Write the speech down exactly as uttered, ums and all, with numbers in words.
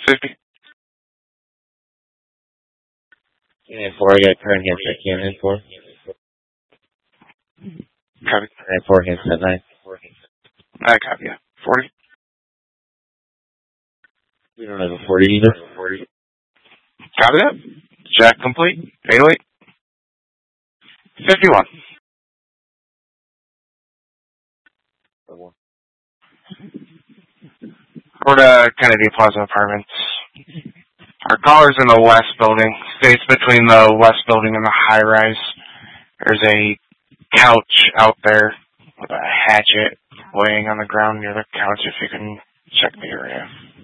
fifty. And four, I got current handset cannon four. Copy. And four handset nine. I copy. Yeah. forty. We don't have a forty either. forty. Copy that. Jack complete. eight oh eight. fifty-one. We're to Kennedy Plaza Apartments. Our caller's in the west building. Stays between the west building and the high rise. There's a couch out there with a hatchet laying on the ground near the couch if you can check the area.